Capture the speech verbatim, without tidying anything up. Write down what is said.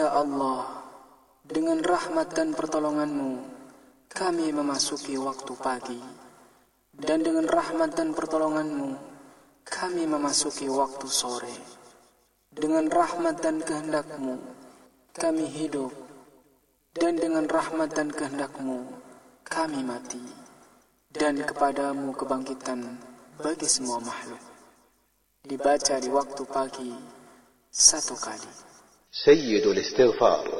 Ya Allah, dengan rahmat dan pertolongan-Mu, kami memasuki waktu pagi. Dan dengan rahmat dan pertolongan-Mu, kami memasuki waktu sore. Dengan rahmat dan kehendak-Mu, kami hidup. Dan dengan rahmat dan kehendak-Mu, kami mati. Dan kepadamu kebangkitan bagi semua makhluk. Dibaca di waktu pagi satu kali. سيد الاستغفار